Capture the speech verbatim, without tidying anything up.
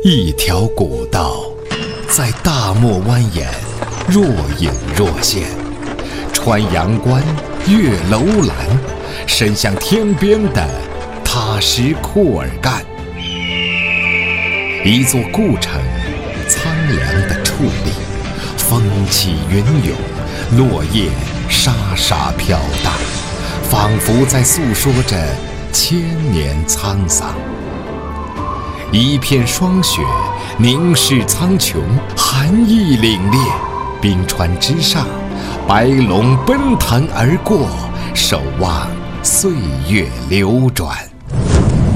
一条古道在大漠蜿蜒，若隐若现，穿阳关，越楼兰，伸向天边的踏实库尔干。一座故城，苍凉的矗立，风起云涌，落叶沙沙飘荡，仿佛在诉说着千年沧桑。一片霜雪凝视苍穹，寒意凛冽，冰川之上，白龙奔腾而过，守望岁月流转。